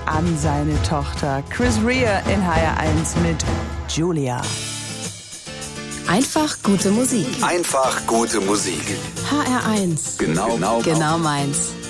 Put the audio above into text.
an seine Tochter. Chris Rea in HR1 mit Julia. Einfach gute Musik. Einfach gute Musik. HR1. Genau meins.